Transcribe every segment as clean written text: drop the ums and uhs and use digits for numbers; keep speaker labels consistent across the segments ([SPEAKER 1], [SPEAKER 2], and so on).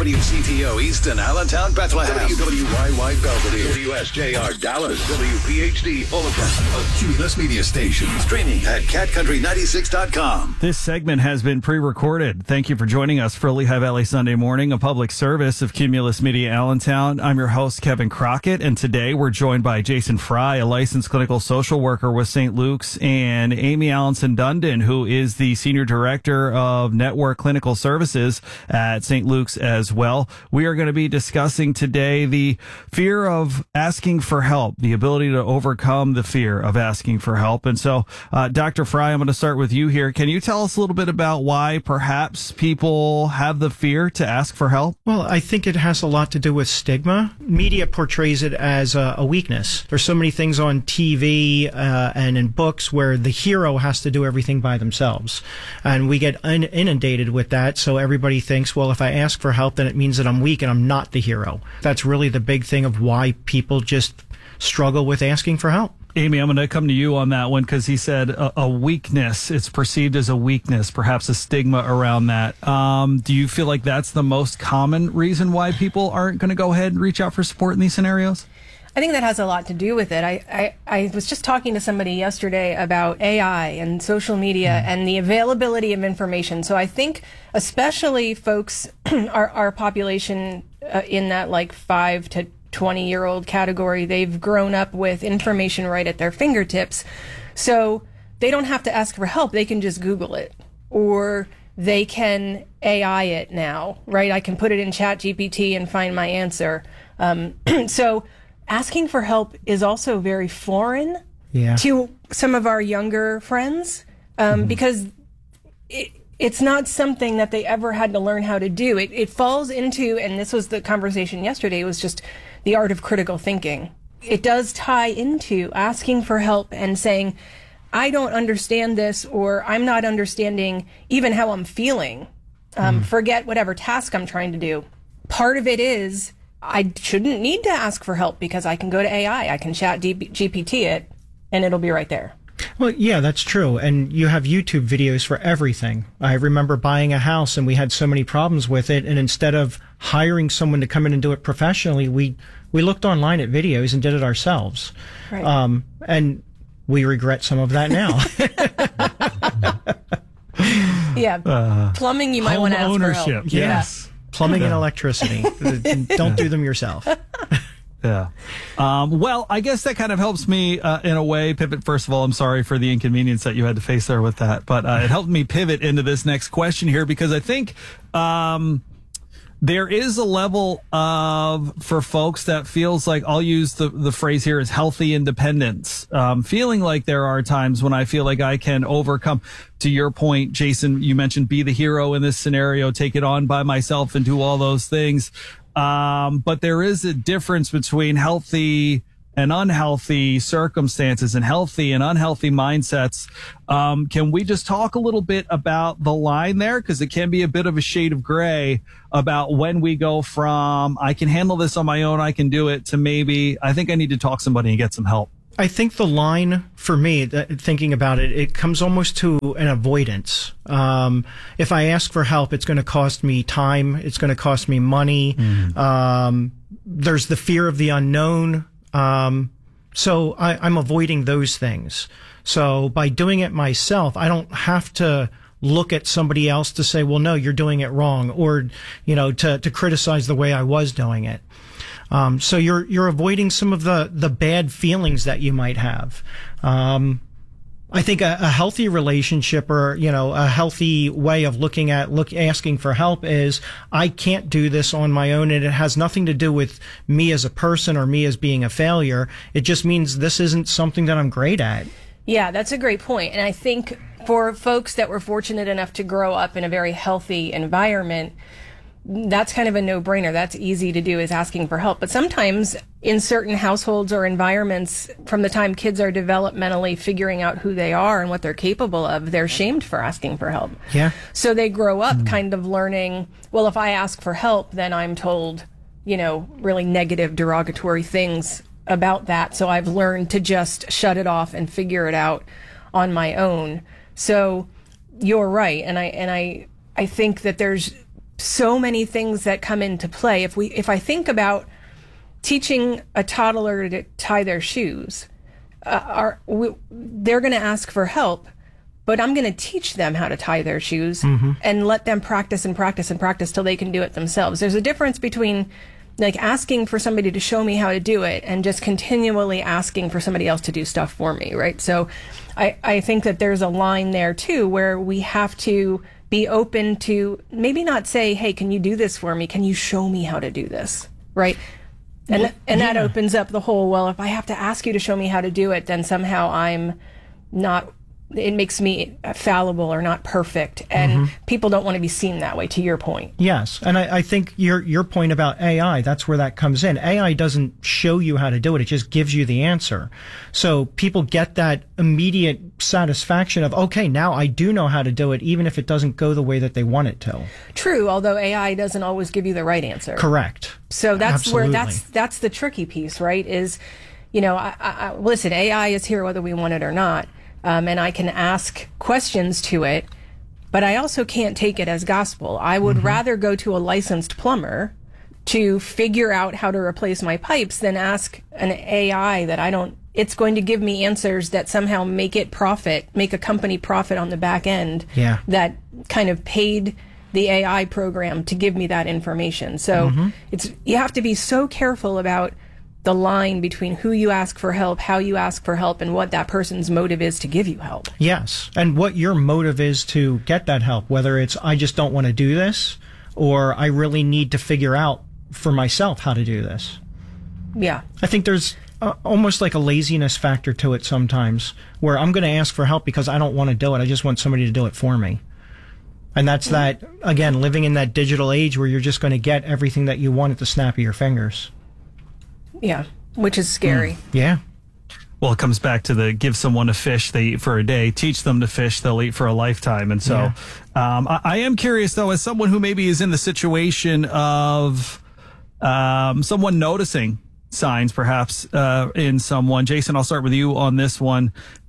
[SPEAKER 1] WCTO Easton, Allentown, Bethlehem. WWYY Belvedere. WSJR Dallas. WPHD Fullerton. A Cumulus Media Station. Streaming at catcountry96.com.
[SPEAKER 2] This segment has been pre-recorded. Thank you for joining us for Lehigh Valley Sunday Morning, a public service of Cumulus Media Allentown. I'm your host, Kevin Crockett, and today we're joined by Jason Fry, a licensed clinical social worker with St. Luke's, and Amy Allenson Dundon, who is the Senior Director of Network Clinical Services at St. Luke's as well. We are going to be discussing today the fear of asking for help, the ability to overcome the fear of asking for help. And so, Dr. Fry, I'm going to start with you here. Can you tell us a little bit about why perhaps people have the fear to ask for help?
[SPEAKER 3] Well, I think it has a lot to do with stigma. Media portrays it as a weakness. There's so many things on TV and in books where the hero has to do everything by themselves. And we get inundated with that. So everybody thinks, well, if I ask for help, then it means that I'm weak and I'm not the hero. That's really the big thing of why people just struggle with asking for help.
[SPEAKER 2] Amy, I'm going to come to you on that one because he said a weakness. It's perceived as a weakness, perhaps a stigma around that. Do you feel like that's the most common reason why people aren't going to go ahead and reach out for support in these scenarios?
[SPEAKER 4] I think that has a lot to do with it. I was just talking to somebody yesterday about AI and social media and the availability of information. So I think especially folks, our population in that like 5 to 20-year-old category, they've grown up with information right at their fingertips. So they don't have to ask for help. They can just Google it, or they can AI it now, right? I can put it in ChatGPT and find my answer. So asking for help is also very foreign to some of our younger friends because it's not something that they ever had to learn how to do. It falls into, and this was the conversation yesterday, it was just the art of critical thinking. It does tie into asking for help and saying, I don't understand this, or I'm not understanding even how I'm feeling. Forget whatever task I'm trying to do. Part of it is I shouldn't need to ask for help because I can go to AI, I can chat GPT it, and it'll be right there.
[SPEAKER 3] Well, yeah, that's true. And you have YouTube videos for everything. I remember buying a house and we had so many problems with it. And instead of hiring someone to come in and do it professionally, we looked online at videos and did it ourselves. Right. And we regret some of that now.
[SPEAKER 4] Yeah. Plumbing, you might want to ask
[SPEAKER 2] ownership.
[SPEAKER 4] for help.
[SPEAKER 2] Yes.
[SPEAKER 3] Plumbing and electricity. Don't do them yourself.
[SPEAKER 2] Yeah. Well, I guess that kind of helps me in a way pivot. First of all, I'm sorry for the inconvenience that you had to face there with that, but it helped me pivot into this next question here because I think there is a level of, for folks that feels like, I'll use the phrase here is healthy independence, feeling like there are times when I feel like I can overcome. To your point, Jason, you mentioned be the hero in this scenario, take it on by myself and do all those things. But there is a difference between healthy and unhealthy circumstances and healthy and unhealthy mindsets. Can we just talk a little bit about the line there? Because it can be a bit of a shade of gray about when we go from, I can handle this on my own, I can do it, to maybe, I think I need to talk to somebody and get some help.
[SPEAKER 3] I think the line for me, thinking about it, it comes almost to an avoidance. If I ask for help, it's going to cost me time. It's going to cost me money. There's the fear of the unknown. So I'm avoiding those things. So by doing it myself, I don't have to look at somebody else to say, well, no, you're doing it wrong, or, to criticize the way I was doing it. So you're avoiding some of the bad feelings that you might have. I think a healthy relationship, or, a healthy way of asking for help is, I can't do this on my own, and it has nothing to do with me as a person or me as being a failure. It just means this isn't something that I'm great at.
[SPEAKER 4] Yeah, that's a great point. And I think for folks that were fortunate enough to grow up in a very healthy environment, that's kind of a no-brainer. That's easy to do, is asking for help. But sometimes in certain households or environments, from the time kids are developmentally figuring out who they are and what they're capable of, they're shamed for asking for help.
[SPEAKER 3] Yeah.
[SPEAKER 4] So they grow up kind of learning, well, if I ask for help, then I'm told, really negative, derogatory things about that. So I've learned to just shut it off and figure it out on my own. So you're right. And I think that there's so many things that come into play. If I think about teaching a toddler to tie their shoes, they're going to ask for help, but I'm going to teach them how to tie their shoes and let them practice and practice and practice till they can do it themselves. There's a difference between like asking for somebody to show me how to do it and just continually asking for somebody else to do stuff for me, right? So I think that there's a line there too where we have to be open to maybe not say, hey, can you do this for me? Can you show me how to do this, right? And that opens up the whole, well, if I have to ask you to show me how to do it, then somehow I'm not, it makes me fallible or not perfect. And people don't want to be seen that way, to your point.
[SPEAKER 3] Yes. And I think your point about AI, that's where that comes in. AI doesn't show you how to do it. It just gives you the answer. So people get that immediate satisfaction of, okay, now I do know how to do it, even if it doesn't go the way that they want it to.
[SPEAKER 4] True. Although AI doesn't always give you the right answer.
[SPEAKER 3] Correct.
[SPEAKER 4] So that's
[SPEAKER 3] Absolutely.
[SPEAKER 4] where that's the tricky piece, right? Is, listen, AI is here whether we want it or not. And I can ask questions to it, but I also can't take it as gospel. I would rather go to a licensed plumber to figure out how to replace my pipes than ask an AI that it's going to give me answers that somehow make a company profit on the back end that kind of paid the AI program to give me that information. So you have to be so careful about the line between who you ask for help, how you ask for help, and what that person's motive is to give you help.
[SPEAKER 3] Yes, and what your motive is to get that help, whether it's I just don't want to do this, or I really need to figure out for myself how to do this.
[SPEAKER 4] Yeah.
[SPEAKER 3] I think there's almost like a laziness factor to it sometimes, where I'm going to ask for help because I don't want to do it. I just want somebody to do it for me. And that's that, again, living in that digital age where you're just going to get everything that you want at the snap of your fingers.
[SPEAKER 4] Yeah, which is scary.
[SPEAKER 3] Yeah.
[SPEAKER 2] Well, it comes back to the give someone a fish they eat for a day, teach them to fish, they'll eat for a lifetime. And so I am curious, though, as someone who maybe is in the situation of someone noticing signs, perhaps, in someone. Jason, I'll start with you on this one.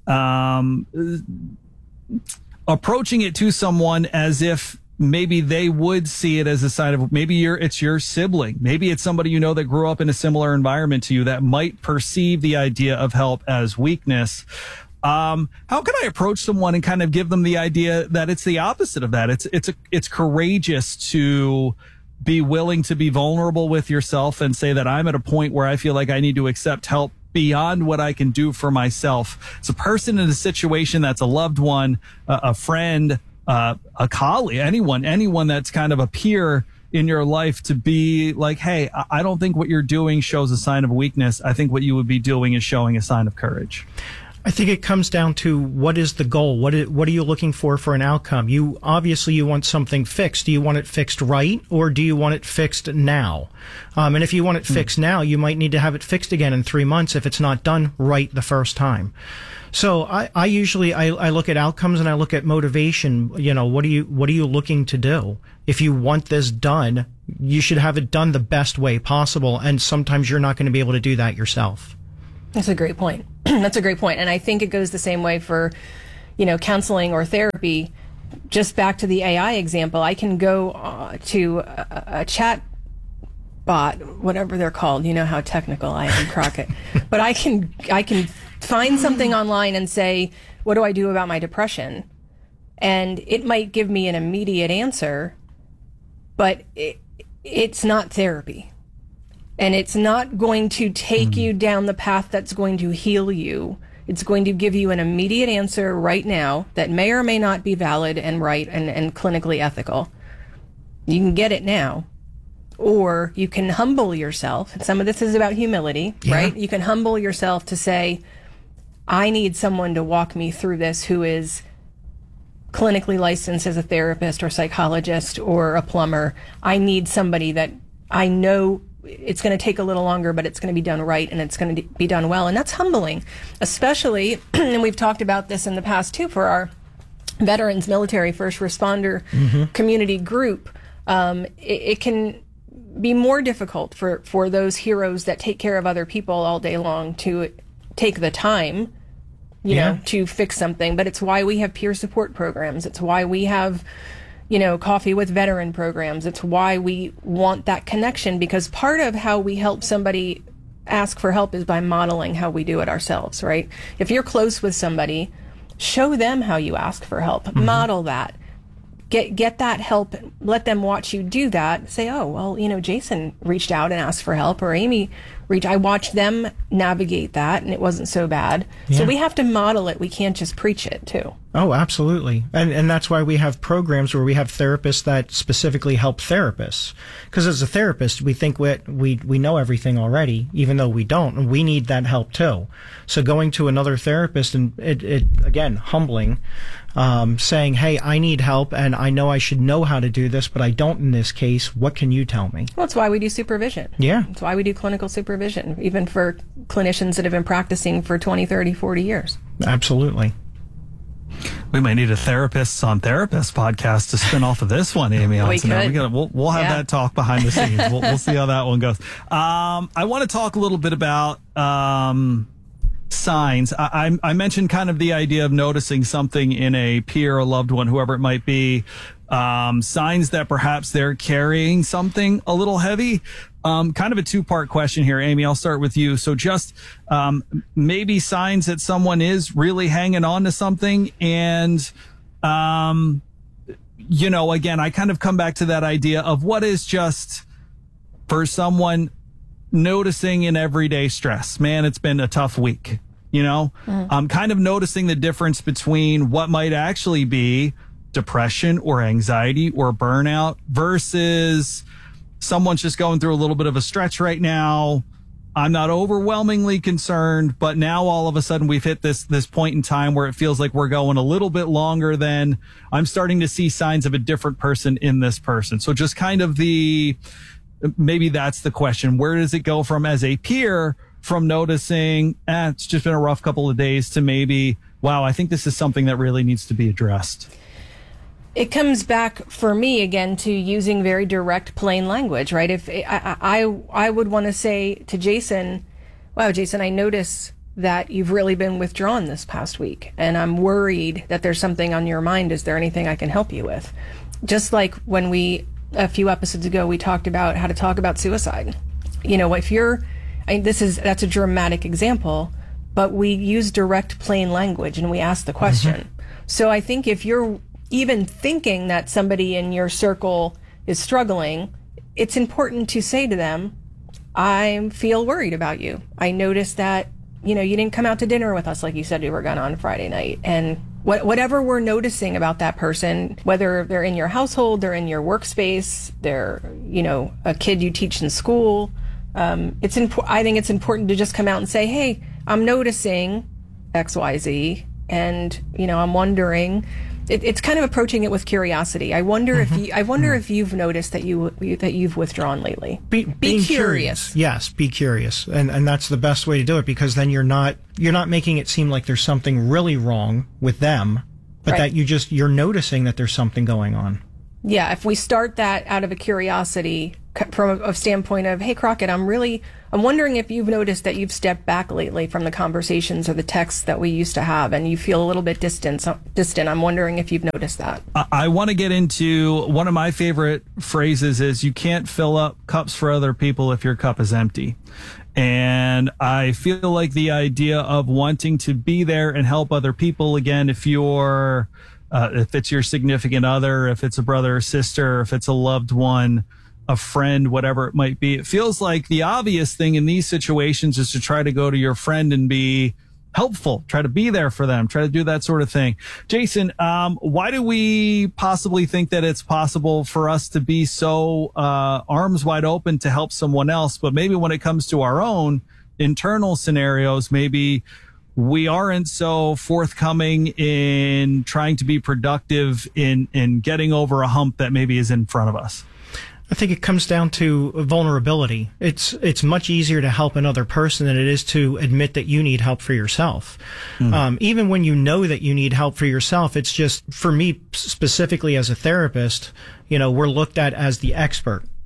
[SPEAKER 2] Approaching it to someone as if maybe they would see it as a sign of, maybe it's your sibling. Maybe it's somebody you know that grew up in a similar environment to you that might perceive the idea of help as weakness. How can I approach someone and kind of give them the idea that it's the opposite of that? It's courageous to be willing to be vulnerable with yourself and say that I'm at a point where I feel like I need to accept help beyond what I can do for myself. It's a person in a situation that's a loved one, a friend, a colleague, anyone that's kind of a peer in your life, to be like, hey, I don't think what you're doing shows a sign of weakness. I think what you would be doing is showing a sign of courage.
[SPEAKER 3] I think it comes down to what is the goal? What are you looking for an outcome? You want something fixed. Do you want it fixed right, or do you want it fixed now? And if you want it fixed now, you might need to have it fixed again in 3 months if it's not done right the first time. So I usually look at outcomes and I look at motivation. What are you looking to do? If you want this done, you should have it done the best way possible. And sometimes you're not going to be able to do that yourself.
[SPEAKER 4] That's a great point. That's a great point. And I think it goes the same way for, counseling or therapy. Just back to the AI example, I can go to a chat bot, whatever they're called. You know how technical I am, Crockett. But I can find something online and say, what do I do about my depression? And it might give me an immediate answer, but it's not therapy. And it's not going to take you down the path that's going to heal you. It's going to give you an immediate answer right now that may or may not be valid and right and clinically ethical. You can get it now. Or you can humble yourself. And some of this is about humility, right? You can humble yourself to say, I need someone to walk me through this who is clinically licensed as a therapist or psychologist or a plumber. I need somebody that I know it's going to take a little longer, but it's going to be done right and it's going to be done well. And that's humbling, especially, and we've talked about this in the past too, for our veterans, military, first responder community group. It can be more difficult for those heroes that take care of other people all day long to take the time, you know, to fix something. But it's why we have peer support programs. It's why we have, Coffee with Veteran programs. It's why we want that connection, because part of how we help somebody ask for help is by modeling how we do it ourselves, right? If you're close with somebody, show them how you ask for help. Model that. Get that help. Let them watch you do that. Say, oh, well, Jason reached out and asked for help, or Amy I watched them navigate that, and it wasn't so bad. Yeah. So we have to model it. We can't just preach it, too.
[SPEAKER 3] Oh, absolutely. And that's why we have programs where we have therapists that specifically help therapists. Because as a therapist, we think we know everything already, even though we don't. And we need that help, too. So going to another therapist, and it again, humbling, saying, hey, I need help, and I know I should know how to do this, but I don't in this case. What can you tell me?
[SPEAKER 4] Well, that's why we do supervision.
[SPEAKER 3] Yeah.
[SPEAKER 4] That's why we do clinical supervision, even for clinicians that have been practicing for 20, 30, 40 years.
[SPEAKER 3] Absolutely.
[SPEAKER 2] We might need a Therapists on Therapists podcast to spin off of this one, Amy.
[SPEAKER 4] We could.
[SPEAKER 2] We'll have that talk behind the scenes. We'll see how that one goes. I want to talk a little bit about signs. I mentioned kind of the idea of noticing something in a peer, a loved one, whoever it might be, signs that perhaps they're carrying something a little heavy. Kind of a two-part question here, Amy. I'll start with you. So just maybe signs that someone is really hanging on to something. And, again, I kind of come back to that idea of what is just for someone noticing in everyday stress. Man, it's been a tough week, kind of noticing the difference between what might actually be depression or anxiety or burnout versus someone's just going through a little bit of a stretch right now. I'm not overwhelmingly concerned, but now all of a sudden we've hit this point in time where it feels like we're going a little bit longer than I'm starting to see signs of a different person in this person. So just kind of maybe that's the question. Where does it go from as a peer from noticing, it's just been a rough couple of days to maybe, wow, I think this is something that really needs to be addressed?
[SPEAKER 4] It comes back for me again to using very direct, plain language, right? If I would want to say to Jason, wow, Jason, I notice that you've really been withdrawn this past week, and I'm worried that there's something on your mind. Is there anything I can help you with? Just like when a few episodes ago, we talked about how to talk about suicide. That's a dramatic example, but we use direct, plain language, and we ask the question. So I think if you're even thinking that somebody in your circle is struggling, it's important to say to them, I feel worried about you. I noticed that, you didn't come out to dinner with us like you said you were going on Friday night. And whatever we're noticing about that person, whether they're in your household, they're in your workspace, they're, a kid you teach in school, I think it's important to just come out and say, hey, I'm noticing XYZ, and, I'm wondering. It's kind of approaching it with curiosity. I wonder if you've noticed that you've withdrawn lately. Be curious.
[SPEAKER 3] Yes, be curious, and that's the best way to do it, because then you're not making it seem like there's something really wrong with them, but right. That you're noticing that there's something going on.
[SPEAKER 4] Yeah, if we start that out of a curiosity from a standpoint of, hey, Crockett, I'm wondering if you've noticed that you've stepped back lately from the conversations or the texts that we used to have, and you feel a little bit distant. I'm wondering if you've noticed that.
[SPEAKER 2] I want to get into one of my favorite phrases is you can't fill up cups for other people if your cup is empty. And I feel like the idea of wanting to be there and help other people, again, if it's your significant other, if it's a brother or sister, if it's a loved one, a friend, whatever it might be, it feels like the obvious thing in these situations is to try to go to your friend and be helpful, try to be there for them, try to do that sort of thing. Jason, why do we possibly think that it's possible for us to be so arms wide open to help someone else, but maybe when it comes to our own internal scenarios, maybe we aren't so forthcoming in trying to be productive in getting over a hump that maybe is in front of us?
[SPEAKER 3] I think it comes down to vulnerability. It's much easier to help another person than it is to admit that you need help for yourself. Even when you know that you need help for yourself, it's just, for me specifically as a therapist, we're looked at as the expert.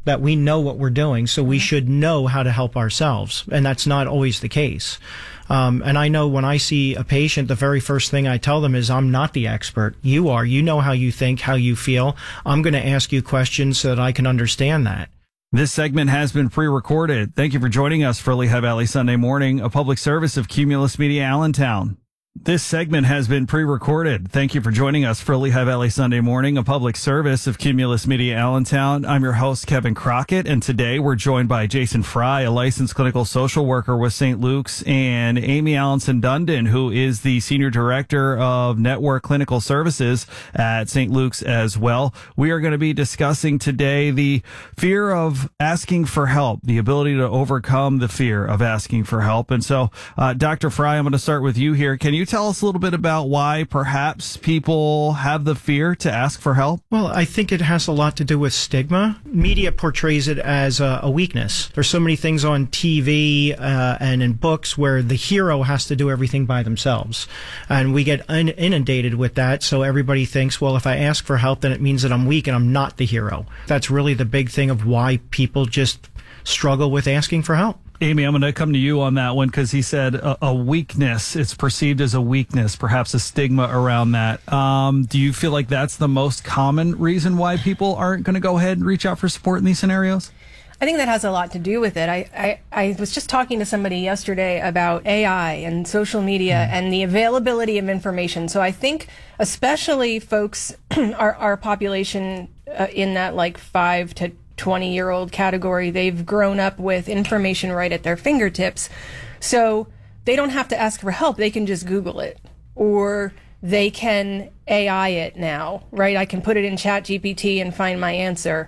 [SPEAKER 3] that we know what we're doing, so we should know how to help ourselves. And that's not always the case. And I know when I see a patient, the very first thing I tell them is, I'm not the expert. You are. You know how you think, how you feel. I'm going to ask you questions so that I can understand that.
[SPEAKER 2] This segment has been pre-recorded. Thank you for joining us for Lehigh Valley Sunday Morning, a public service of Cumulus Media Allentown. This segment has been pre-recorded. Thank you for joining us for Lehigh Valley Sunday Morning, a public service of Cumulus Media Allentown. I'm your host, Kevin Crockett, and today we're joined by Jason Fry, a licensed clinical social worker with St. Luke's, and Amy Allenson Dundon, who is the Senior Director of Network Clinical Services at St. Luke's as well. We are going to be discussing today the fear of asking for help, the ability to overcome the fear of asking for help. And so, Dr. Fry, I'm going to start with you here. Can you tell us a little bit about why perhaps people have the fear to ask for help?
[SPEAKER 3] Well, I think it has a lot to do with stigma. Media portrays it as a weakness. There's so many things on TV and in books where the hero has to do everything by themselves. And we get inundated with that. So everybody thinks, well, if I ask for help, then it means that I'm weak and I'm not the hero. That's really the big thing of why people just struggle with asking for help.
[SPEAKER 2] Amy, I'm going to come to you on that one because he said a weakness. It's perceived as a weakness, perhaps a stigma around that. Do you feel like that's the most common reason why people aren't going to go ahead and reach out for support in these scenarios?
[SPEAKER 4] I think that has a lot to do with it. I was just talking to somebody yesterday about AI and social media and the availability of information. So I think especially folks, our population in that like 5 to 20-year-old category, they've grown up with information right at their fingertips. So they don't have to ask for help. They can just Google it, or they can AI it now, right? I can put it in ChatGPT and find my answer.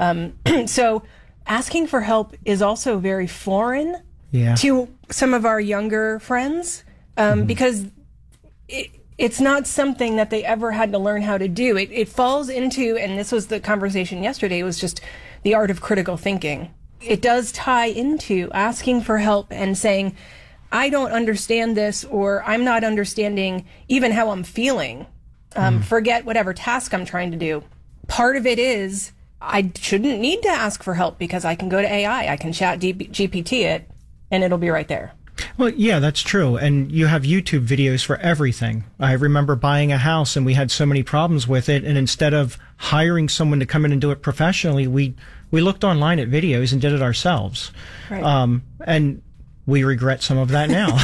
[SPEAKER 4] So asking for help is also very foreign to some of our younger friends because it's not something that they ever had to learn how to do. It falls into, and this was the conversation yesterday, it was just the art of critical thinking. It does tie into asking for help and saying, I don't understand this, or I'm not understanding even how I'm feeling. Forget whatever task I'm trying to do. Part of it is I shouldn't need to ask for help because I can go to AI, I can chat GPT it, and it'll be right there.
[SPEAKER 3] Well, yeah, that's true. And you have YouTube videos for everything. I remember buying a house and we had so many problems with it. And instead of hiring someone to come in and do it professionally, we looked online at videos and did it ourselves. Right. And we regret some of that now.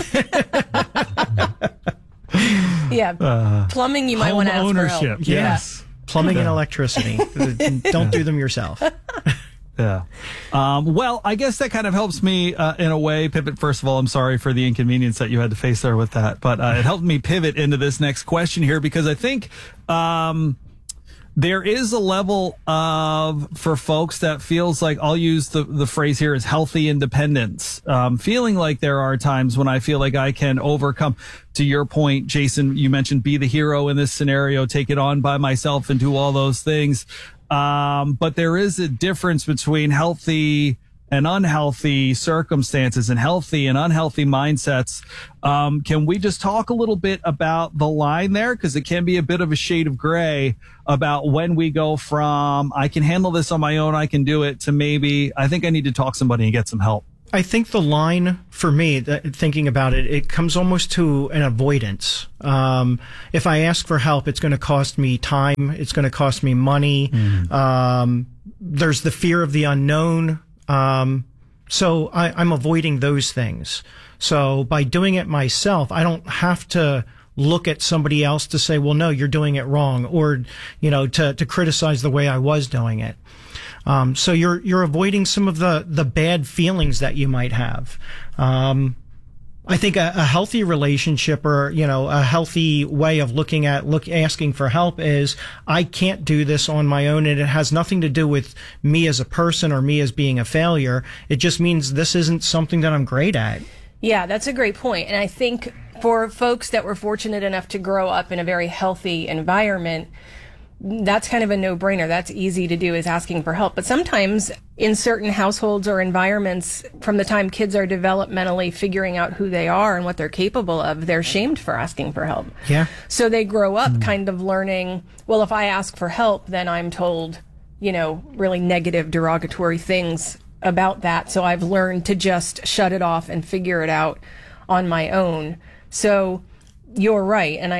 [SPEAKER 4] Yeah. Plumbing, you might want to ask
[SPEAKER 2] ownership.
[SPEAKER 4] for help.
[SPEAKER 2] Yes.
[SPEAKER 3] Plumbing and electricity. Don't do them yourself.
[SPEAKER 2] Yeah. Well, I guess that kind of helps me in a way pivot. First of all, I'm sorry for the inconvenience that you had to face there with that, but it helped me pivot into this next question here because I think there is a level of, for folks that feels like, I'll use the phrase here is healthy independence. Feeling like there are times when I feel like I can overcome, to your point, Jason, you mentioned be the hero in this scenario, take it on by myself and do all those things. But there is a difference between healthy and unhealthy circumstances and healthy and unhealthy mindsets. Can we just talk a little bit about the line there? Because it can be a bit of a shade of gray about when we go from, I can handle this on my own, I can do it, to maybe, I think I need to talk to somebody and get some help.
[SPEAKER 3] I think the line for me, thinking about it, it comes almost to an avoidance. If I ask for help, it's going to cost me time. It's going to cost me money. There's the fear of the unknown. So I'm avoiding those things. So by doing it myself, I don't have to look at somebody else to say, well, no, you're doing it wrong, or, to criticize the way I was doing it. So you're avoiding some of the bad feelings that you might have. I think a healthy relationship, or, a healthy way of asking for help is, I can't do this on my own, and it has nothing to do with me as a person or me as being a failure. It just means this isn't something that I'm great at.
[SPEAKER 4] Yeah, that's a great point. And I think for folks that were fortunate enough to grow up in a very healthy environment, that's kind of a no-brainer. That's easy to do, is asking for help. But sometimes in certain households or environments, from the time kids are developmentally figuring out who they are and what they're capable of, they're shamed for asking for help.
[SPEAKER 3] Yeah.
[SPEAKER 4] So they grow up kind of learning, well, if I ask for help, then I'm told really negative, derogatory things about that. So I've learned to just shut it off and figure it out on my own. So you're right. And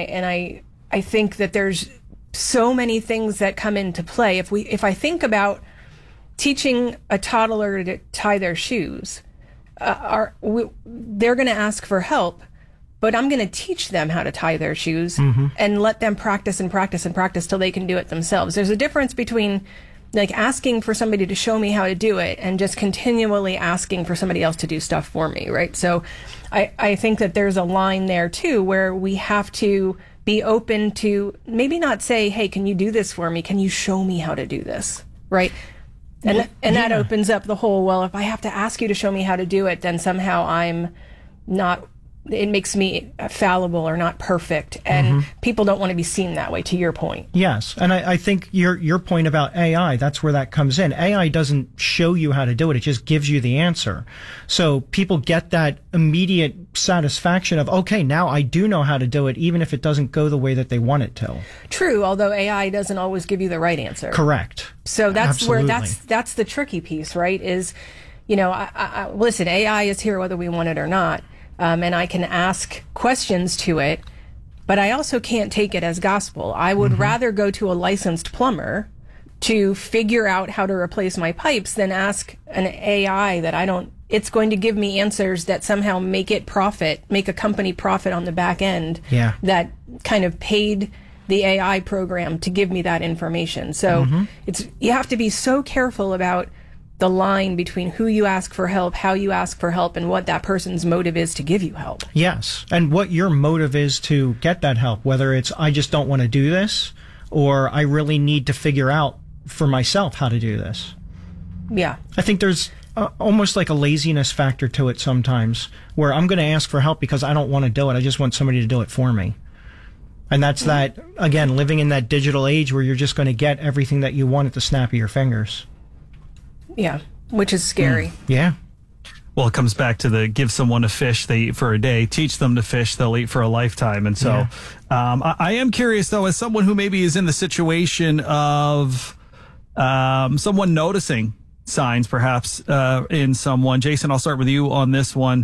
[SPEAKER 4] I think that there's so many things that come into play. If I think about teaching a toddler to tie their shoes, they're going to ask for help, but I'm going to teach them how to tie their shoes and let them practice and practice and practice till they can do it themselves. There's a difference between like asking for somebody to show me how to do it and just continually asking for somebody else to do stuff for me, right? So I think that there's a line there too where we have to be open to maybe not say, hey, can you do this for me? Can you show me how to do this, right? And that opens up the whole, well, if I have to ask you to show me how to do it, then somehow I'm not, it makes me fallible or not perfect. And people don't want to be seen that way, to your point.
[SPEAKER 3] Yes. And I think your point about AI, that's where that comes in. AI doesn't show you how to do it. It just gives you the answer. So people get that immediate satisfaction of, okay, now I do know how to do it, even if it doesn't go the way that they want it to.
[SPEAKER 4] True. Although AI doesn't always give you the right answer.
[SPEAKER 3] Correct.
[SPEAKER 4] So that's
[SPEAKER 3] Absolutely.
[SPEAKER 4] where that's the tricky piece, right? Is, listen, AI is here whether we want it or not. And I can ask questions to it, but I also can't take it as gospel. I would rather go to a licensed plumber to figure out how to replace my pipes than ask an AI that it's going to give me answers that somehow make a company profit on the back end that kind of paid the AI program to give me that information. So you have to be so careful about the line between who you ask for help, how you ask for help, and what that person's motive is to give you help.
[SPEAKER 3] Yes, and what your motive is to get that help, whether it's I just don't want to do this, or I really need to figure out for myself how to do this.
[SPEAKER 4] Yeah.
[SPEAKER 3] I think there's almost like a laziness factor to it sometimes, where I'm going to ask for help because I don't want to do it. I just want somebody to do it for me. And that's that, again, living in that digital age where you're just going to get everything that you want at the snap of your fingers.
[SPEAKER 4] Yeah, which is scary.
[SPEAKER 3] Yeah.
[SPEAKER 2] Well, it comes back to the give someone a fish, they eat for a day. Teach them to fish, they'll eat for a lifetime. And so I am curious, though, as someone who maybe is in the situation of someone noticing signs, perhaps, in someone. Jason, I'll start with you on this one.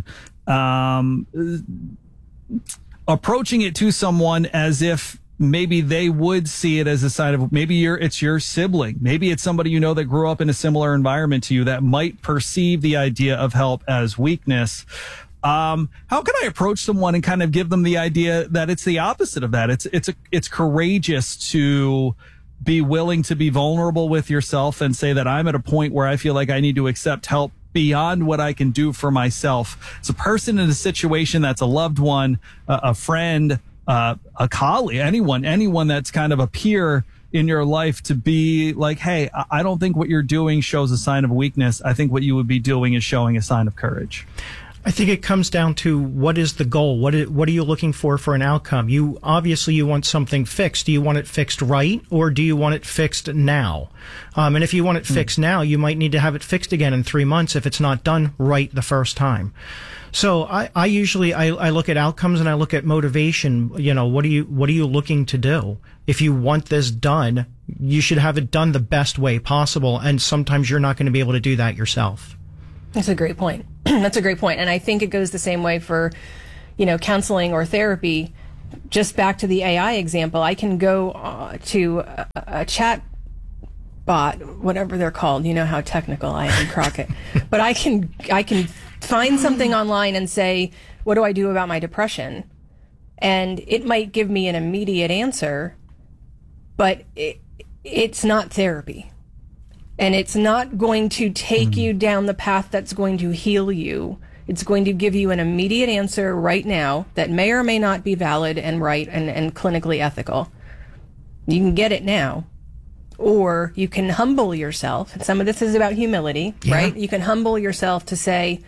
[SPEAKER 2] Approaching it to someone as if maybe they would see it as a sign of, maybe it's your sibling. Maybe it's somebody that grew up in a similar environment to you that might perceive the idea of help as weakness. How can I approach someone and kind of give them the idea that it's the opposite of that? It's courageous to be willing to be vulnerable with yourself and say that I'm at a point where I feel like I need to accept help beyond what I can do for myself. It's a person in a situation that's a loved one, a friend, a colleague, anyone that's kind of a peer in your life, to be like, hey, I don't think what you're doing shows a sign of weakness. I think what you would be doing is showing a sign of courage.
[SPEAKER 3] I think it comes down to what is the goal? What are you looking for an outcome? You want something fixed. Do you want it fixed right, or do you want it fixed now? And if you want it fixed now, you might need to have it fixed again in 3 months if it's not done right the first time. So I usually look at outcomes and I look at motivation. What are you looking to do? If you want this done, you should have it done the best way possible. And sometimes you're not going to be able to do that yourself.
[SPEAKER 4] That's a great point. That's a great point. And I think it goes the same way for, counseling or therapy. Just back to the AI example, I can go to a chat bot, whatever they're called. You know how technical I am, Crockett. But I can find something online and say, what do I do about my depression? And it might give me an immediate answer, but it's not therapy. And it's not going to take you down the path that's going to heal you. It's going to give you an immediate answer right now that may or may not be valid and right and clinically ethical. You can get it now. Or you can humble yourself. And some of this is about humility, right? You can humble yourself to say,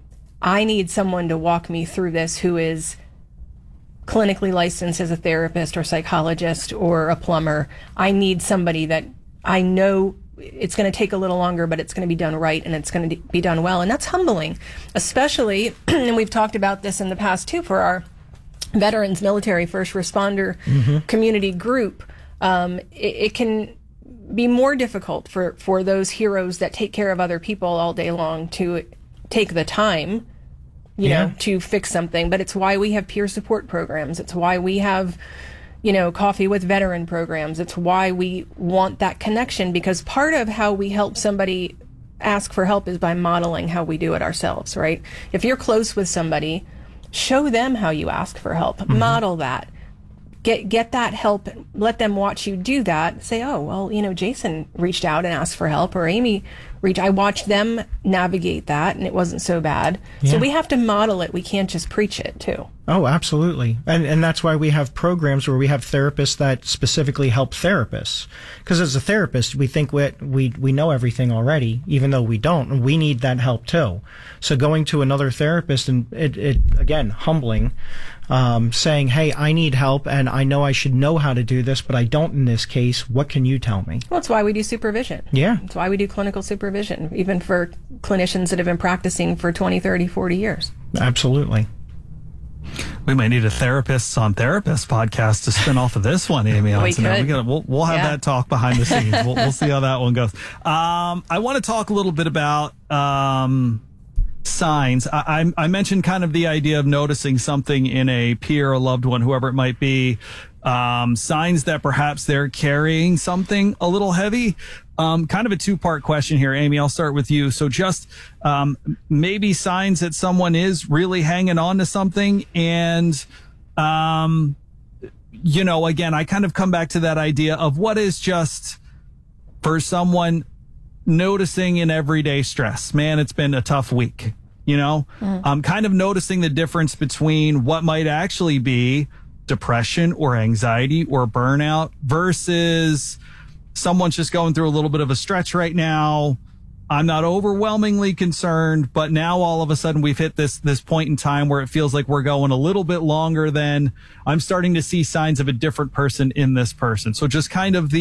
[SPEAKER 4] I need someone to walk me through this who is clinically licensed as a therapist or psychologist or a plumber. I need somebody that I know it's going to take a little longer, but it's going to be done right and it's going to be done well. And that's humbling, especially, and we've talked about this in the past too, for our veterans, military, first responder community group. It can be more difficult for those heroes that take care of other people all day long to take the time, you know, to fix something. But it's why we have peer support programs. It's why we have, you know, coffee with veteran programs. It's why we want that connection, because part of how we help somebody ask for help is by modeling how we do it ourselves, right? If you're close with somebody, show them how you ask for help. Model that. Get that help. Let them watch you do that. Say, oh, well, you know, Jason reached out and asked for help, or Amy I watched them navigate that, and it wasn't so bad. So we have to model it. We can't just preach it, too.
[SPEAKER 3] Oh, absolutely. And that's why we have programs where we have therapists that specifically help therapists. Because as a therapist, we think we know everything already, even though we don't. And we need that help, too. So going to another therapist, and it again, humbling, saying, hey, I need help, and I know I should know how to do this, but I don't in this case. What can you tell me?
[SPEAKER 4] Well, that's why we do supervision.
[SPEAKER 3] Yeah.
[SPEAKER 4] That's why we do clinical supervision, even for clinicians that have been practicing for 20, 30, 40 years.
[SPEAKER 3] Absolutely.
[SPEAKER 2] We might need a Therapists on Therapists podcast to spin off of this one, Amy.
[SPEAKER 4] We could.
[SPEAKER 2] We'll have that talk behind the scenes. We'll see how that one goes. I want to talk a little bit about signs. I mentioned kind of the idea of noticing something in a peer, a loved one, whoever it might be, signs that perhaps they're carrying something a little heavy. Kind of a two-part question here, Amy. I'll start with you. So just maybe signs that someone is really hanging on to something. And, you know, again, I kind of come back to that idea of what is just for someone noticing in everyday stress. Man, it's been a tough week, you know? Kind of noticing the difference between what might actually be depression or anxiety or burnout versus someone's just going through a little bit of a stretch right now. I'm not overwhelmingly concerned, but now all of a sudden we've hit this point in time where it feels like we're going a little bit longer than I'm starting to see signs of a different person in this person. So just kind of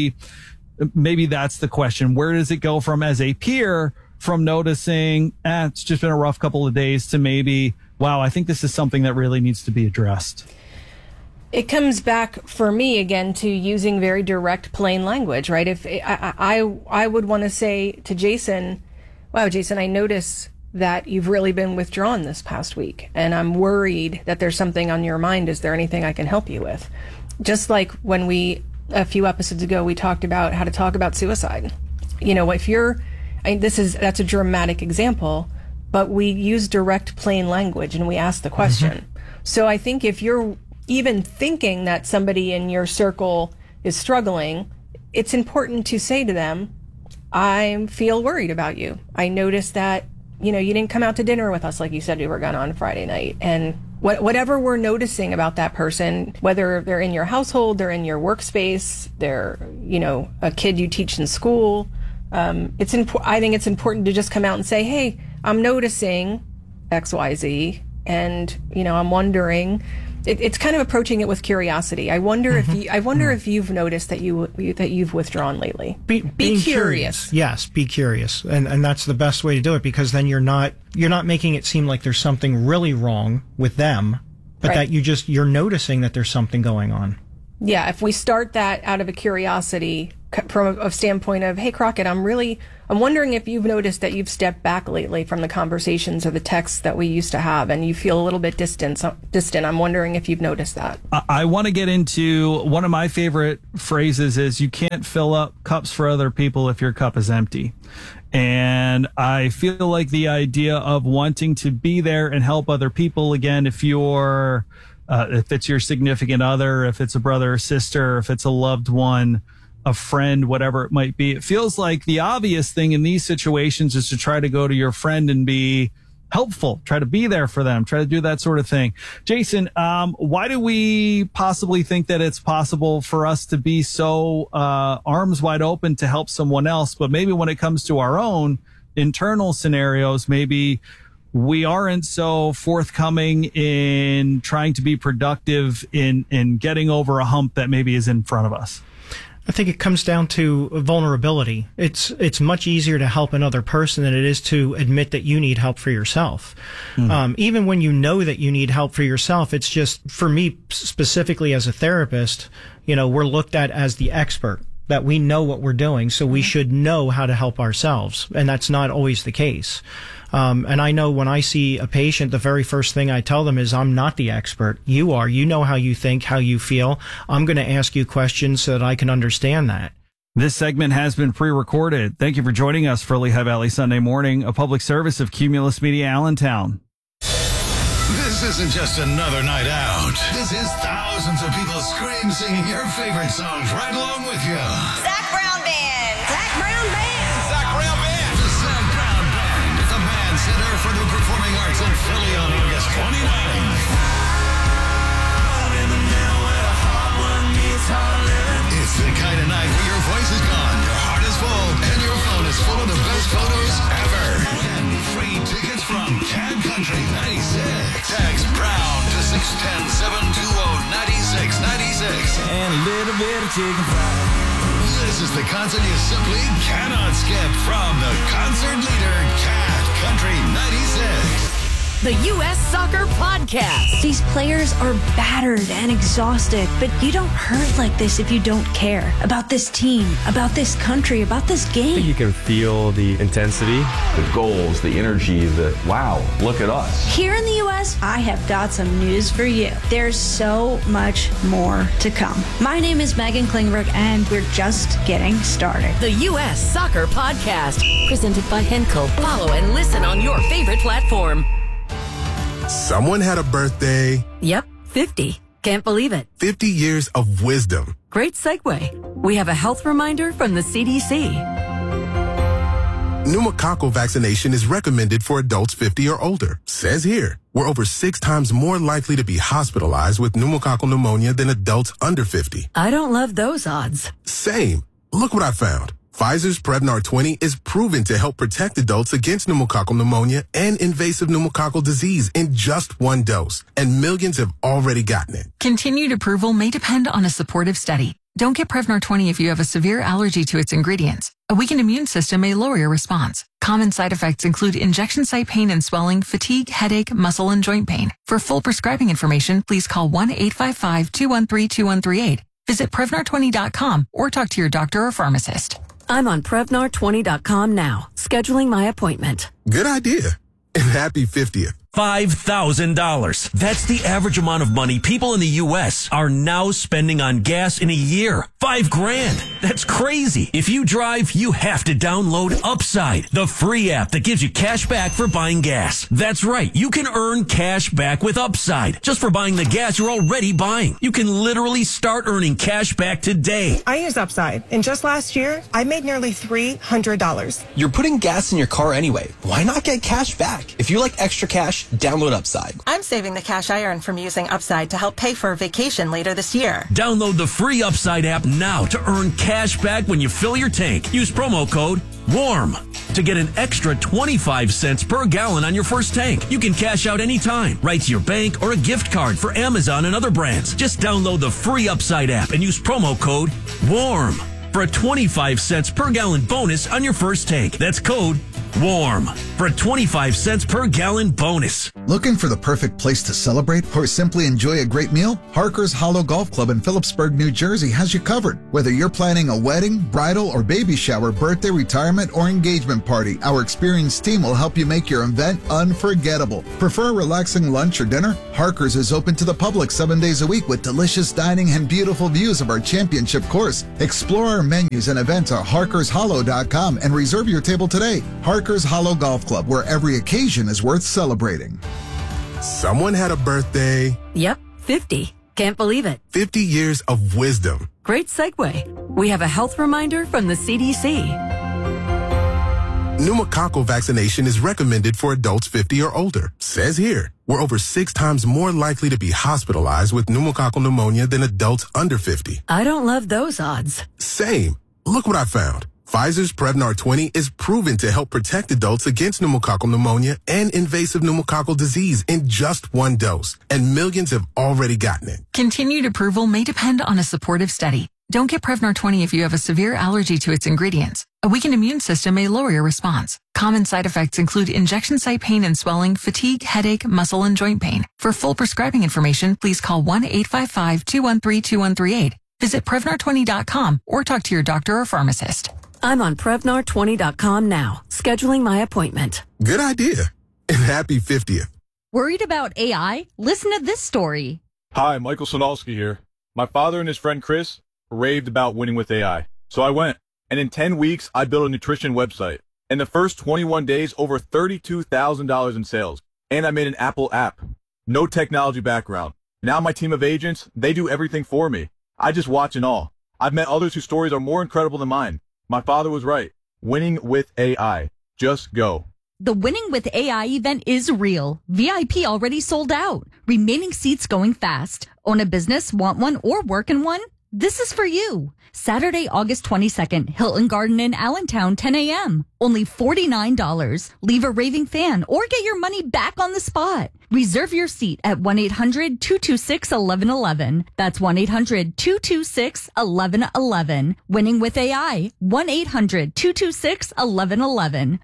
[SPEAKER 2] maybe that's the question. Where does it go from as a peer from noticing, it's just been a rough couple of days to maybe, wow, I think this is something that really needs to be addressed?
[SPEAKER 4] It comes back for me again to using very direct, plain language, right? If I would want to say to Jason, wow, Jason, I notice that you've really been withdrawn this past week, and I'm worried that there's something on your mind. Is there anything I can help you with? Just like when a few episodes ago, we talked about how to talk about suicide. You know, if that's a dramatic example, but we use direct, plain language and we ask the question. So I think if you're even thinking that somebody in your circle is struggling, it's important to say to them, I feel worried about you. I noticed that, you know, you didn't come out to dinner with us like you said you were going on Friday night. And whatever we're noticing about that person, whether they're in your household, they're in your workspace, they're, you know, a kid you teach in school, I think it's important to just come out and say, hey, I'm noticing XYZ, and, you know, I'm wondering. It's kind of approaching it with curiosity. I wonder if you've noticed that you've withdrawn lately. Be curious.
[SPEAKER 3] Yes, be curious, and that's the best way to do it, because then you're not making it seem like there's something really wrong with them, but
[SPEAKER 4] right.
[SPEAKER 3] that you're noticing that there's something going on.
[SPEAKER 4] Yeah, if we start that out of a curiosity from a standpoint of, hey, Crockett, I'm wondering if you've noticed that you've stepped back lately from the conversations or the texts that we used to have, and you feel a little bit distant. I'm wondering if you've noticed that.
[SPEAKER 2] I want to get into one of my favorite phrases is you can't fill up cups for other people if your cup is empty. And I feel like the idea of wanting to be there and help other people, again, if it's your significant other, if it's a brother or sister, if it's a loved one, a friend, whatever it might be, it feels like the obvious thing in these situations is to try to go to your friend and be helpful, try to be there for them, try to do that sort of thing. Jason, why do we possibly think that it's possible for us to be so arms wide open to help someone else, but maybe when it comes to our own internal scenarios, maybe we aren't so forthcoming in trying to be productive in getting over a hump that maybe is in front of us?
[SPEAKER 3] I think it comes down to vulnerability. It's much easier to help another person than it is to admit that you need help for yourself. Even when you know that you need help for yourself, it's just, for me specifically as a therapist, you know, we're looked at as the expert. that we know what we're doing, so we should know how to help ourselves. And that's not always the case. And I know when I see a patient, the very first thing I tell them is, I'm not the expert. You are. You know how you think, how you feel. I'm going to ask you questions so that I can understand that.
[SPEAKER 2] This segment has been pre-recorded. Thank you for joining us for Lehigh Valley Sunday Morning, a public service of Cumulus Media Allentown.
[SPEAKER 1] This isn't just another night out. This is thousands of people singing your favorite songs right along with you.
[SPEAKER 5] Zach Brown Band. Zach Brown Band.
[SPEAKER 1] Zach Brown Band. The Zach Brown Band at the Mann Center for the Performing Arts in Philly on August 29th. It's the kind of night where your voice is gone, your heart is full, and your phone is full of the best photos ever. And free tickets from Cad Country 96. Text Brown to 610-720-9696.
[SPEAKER 6] And a little bit of chicken fried.
[SPEAKER 1] This is the concert you simply cannot skip from the concert leader, Cad Country 96.
[SPEAKER 7] The U.S. Soccer Podcast.
[SPEAKER 8] These players are battered and exhausted, but you don't hurt like this if you don't care about this team, about this country, about this game.
[SPEAKER 9] I think you can feel the intensity, the goals, the energy, wow, look at us.
[SPEAKER 8] Here in the U.S., I have got some news for you. There's so much more to come. My name is Megan Klingberg, and we're just getting started.
[SPEAKER 7] The U.S. Soccer Podcast, presented by Henkel. Follow and listen on your favorite platform.
[SPEAKER 10] Someone had a birthday.
[SPEAKER 7] Yep, 50. Can't believe it.
[SPEAKER 10] 50 years of wisdom.
[SPEAKER 7] Great segue. We have a health reminder from the CDC.
[SPEAKER 10] Pneumococcal vaccination is recommended for adults 50 or older. Says here, we're over 6 times more likely to be hospitalized with pneumococcal pneumonia than adults under 50.
[SPEAKER 7] I don't love those odds.
[SPEAKER 10] Same. Look what I found. Pfizer's Prevnar 20 is proven to help protect adults against pneumococcal pneumonia and invasive pneumococcal disease in just 1 dose, and millions have already gotten it.
[SPEAKER 11] Continued approval may depend on a supportive study. Don't get Prevnar 20 if you have a severe allergy to its ingredients. A weakened immune system may lower your response. Common side effects include injection site pain and swelling, fatigue, headache, muscle, and joint pain. For full prescribing information, please call 1-855-213-2138. Visit Prevnar20.com or talk to your doctor or pharmacist.
[SPEAKER 7] I'm on Prevnar20.com now, scheduling my appointment.
[SPEAKER 10] Good idea. And happy 50th.
[SPEAKER 6] $5,000. That's the average amount of money people in the U.S. are now spending on gas in a year. $5,000. That's crazy. If you drive, you have to download Upside, the free app that gives you cash back for buying gas. That's right. You can earn cash back with Upside just for buying the gas you're already buying. You can literally start earning cash back today.
[SPEAKER 12] I use Upside, and just last year, I made nearly $300.
[SPEAKER 13] You're putting gas in your car anyway. Why not get cash back? If you like extra cash, download Upside.
[SPEAKER 12] I'm saving the cash I earn from using Upside to help pay for a vacation later this year.
[SPEAKER 6] Download the free Upside app now to earn cash back when you fill your tank. Use promo code WARM to get an extra 25 cents per gallon on your first tank. You can cash out anytime, right to your bank or a gift card for Amazon and other brands. Just download the free Upside app and use promo code WARM for a 25 cents per gallon bonus on your first tank. That's code WARM for a 25 cents per gallon bonus.
[SPEAKER 14] Looking for the perfect place to celebrate or simply enjoy a great meal? Harker's Hollow Golf Club in Phillipsburg, New Jersey has you covered. Whether you're planning a wedding, bridal, or baby shower, birthday, retirement, or engagement party, our experienced team will help you make your event unforgettable. Prefer a relaxing lunch or dinner? Harker's is open to the public 7 days a week with delicious dining and beautiful views of our championship course. Explore our menus and events at harkershollow.com and reserve your table today. Harker's Hollow Golf Club, where every occasion is worth celebrating.
[SPEAKER 10] Someone had a birthday.
[SPEAKER 7] Yep, 50. Can't believe it.
[SPEAKER 10] 50 years of wisdom.
[SPEAKER 7] Great segue. We have a health reminder from the CDC.
[SPEAKER 10] Pneumococcal vaccination is recommended for adults 50 or older. Says here, we're over 6 times more likely to be hospitalized with pneumococcal pneumonia than adults under 50.
[SPEAKER 7] I don't love those odds.
[SPEAKER 10] Same. Look what I found. Pfizer's Prevnar 20 is proven to help protect adults against pneumococcal pneumonia and invasive pneumococcal disease in just 1 dose, and millions have already gotten it.
[SPEAKER 11] Continued approval may depend on a supportive study. Don't get Prevnar 20 if you have a severe allergy to its ingredients. A weakened immune system may lower your response. Common side effects include injection site pain and swelling, fatigue, headache, muscle, and joint pain. For full prescribing information, please call 1-855-213-2138. Visit Prevnar20.com or talk to your doctor or pharmacist.
[SPEAKER 7] I'm on Prevnar20.com now, scheduling my appointment.
[SPEAKER 10] Good idea. And happy 50th.
[SPEAKER 15] Worried about AI? Listen to this story.
[SPEAKER 16] Hi, Michael Sonalski here. My father and his friend Chris raved about winning with AI. So I went. And in 10 weeks, I built a nutrition website. In the first 21 days, over $32,000 in sales. And I made an Apple app. No technology background. Now my team of agents, they do everything for me. I just watch and all. I've met others whose stories are more incredible than mine. My father was right. Winning with AI. Just go.
[SPEAKER 15] The Winning with AI event is real. VIP already sold out. Remaining seats going fast. Own a business, want one, or work in one? This is for you. Saturday, August 22nd, Hilton Garden in Allentown, 10 a.m. Only $49. Leave a raving fan or get your money back on the spot. Reserve your seat at 1-800-226-1111. That's 1-800-226-1111. Winning with AI. 1-800-226-1111.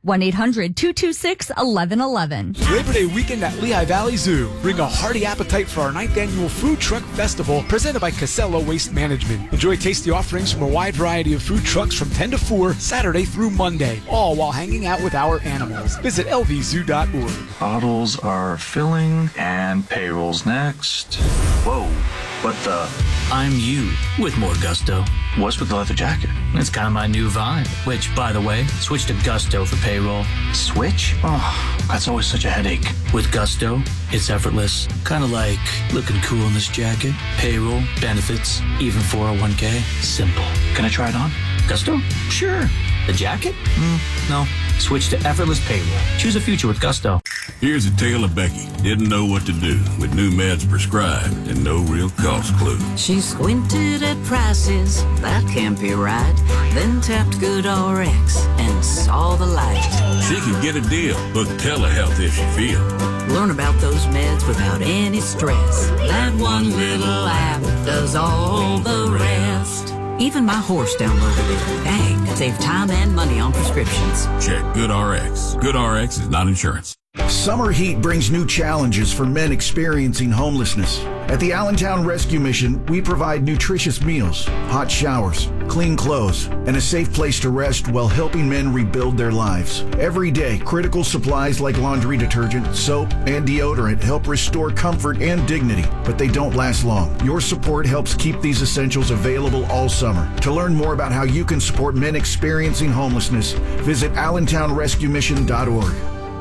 [SPEAKER 15] 1-800-226-1111.
[SPEAKER 17] Labor Day weekend at Lehigh Valley Zoo. Bring a hearty appetite for our 9th annual Food Truck Festival presented by Casella Waste Management. Enjoy tasty offerings from a wide variety of food trucks from 10 to 4, Saturday through Monday, all while hanging out with our animals. Visit lvzoo.org.
[SPEAKER 18] Bottles are filling and payroll's next. Whoa, what the?
[SPEAKER 19] I'm you with more gusto.
[SPEAKER 18] What's with the leather jacket?
[SPEAKER 19] It's kind of my new vibe, which, by the way, switch to Gusto for payroll.
[SPEAKER 18] Switch? Oh, that's always such a headache.
[SPEAKER 19] With Gusto, it's effortless. Kind of like looking cool in this jacket. Payroll, benefits, even 401k. Simple.
[SPEAKER 18] Can I try it on?
[SPEAKER 19] Gusto? Sure. The jacket? No. Switch to effortless payroll. Choose a future with Gusto.
[SPEAKER 20] Here's a tale of Becky. Didn't know what to do with new meds prescribed and no real cost clue.
[SPEAKER 21] She squinted at prices, that can't be right. Then tapped GoodRx and saw the light.
[SPEAKER 20] She can get a deal. Book telehealth if she feels.
[SPEAKER 21] Learn about those meds without any stress. That one little app does all the rest. Even my horse downloaded it. Dang, save time and money on prescriptions.
[SPEAKER 20] Check GoodRx. GoodRx is not insurance.
[SPEAKER 22] Summer heat brings new challenges for men experiencing homelessness. At the Allentown Rescue Mission, we provide nutritious meals, hot showers, clean clothes, and a safe place to rest while helping men rebuild their lives. Every day, critical supplies like laundry detergent, soap, and deodorant help restore comfort and dignity, but they don't last long. Your support helps keep these essentials available all summer. To learn more about how you can support men experiencing homelessness, visit AllentownRescueMission.org.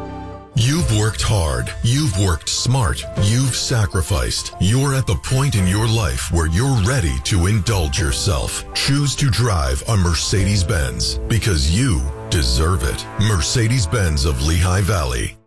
[SPEAKER 23] You've worked hard. You've worked smart. You've sacrificed. You're at the point in your life where you're ready to indulge yourself. Choose to drive a Mercedes-Benz because you deserve it. Mercedes-Benz of Lehigh Valley.